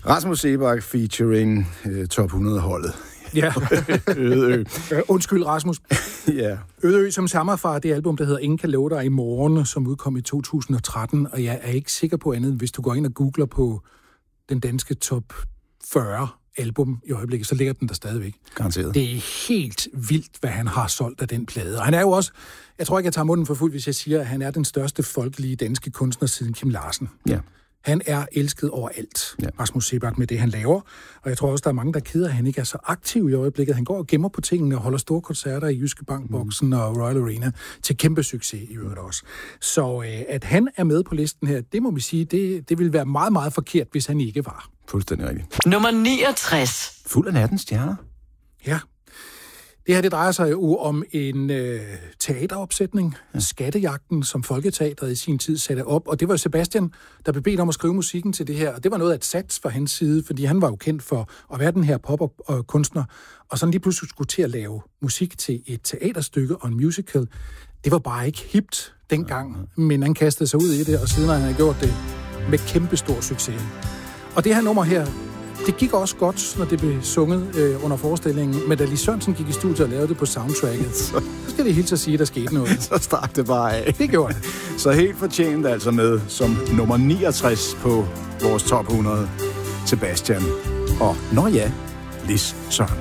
Rasmus Seebach featuring Top 100-holdet. Ja. Ødeø. Undskyld, Rasmus. Ja. Ødeø, som stammer fra det album, der hedder Ingen kan love dig i morgen, som udkom i 2013, og jeg er ikke sikker på andet, hvis du går ind og googler på den danske top 40 album i øjeblikket, så ligger den der stadigvæk. Garanteret. Det er helt vildt, hvad han har solgt af den plade. Og han er jo også, jeg tror ikke, jeg tager munden for fuld, hvis jeg siger, at han er den største folkelige danske kunstner siden Kim Larsen. Ja. Han er elsket overalt, Rasmus Seebach, med det, han laver. Og jeg tror også, der er mange, der er ked af, at han ikke er så aktiv i øjeblikket. Han går og gemmer på tingene og holder store koncerter i Jyske Bank-boksen og Royal Arena til kæmpe succes i øvrigt også. Så at han er med på listen her, det må vi sige, det vil være meget, meget forkert, hvis han ikke var. Fuldstændig rigtigt. Nummer 69. Fuld af nattens stjerner. Ja. Det her, det drejer sig jo om en teateropsætning, Skattejagten, som Folketeatret i sin tid satte op. Og det var Sebastian, der blev bedt om at skrive musikken til det her. Og det var noget af et sats fra hans side, fordi han var jo kendt for at være den her pop-up-kunstner. Og sådan lige pludselig skulle til at lave musik til et teaterstykke og en musical. Det var bare ikke hipt dengang, men han kastede sig ud i det, og siden har han gjort det med kæmpe stor succes. Og det her nummer her, det gik også godt, når det blev sunget under forestillingen, men da Lis Sørensen gik i studiet og lavede det på soundtracket, så skal det helt så sige, at der skete noget. Så stak det bare af. Det gjorde det. Så helt fortjent altså med som nummer 69 på vores top 100, Sebastian. Og Lis Sørensen.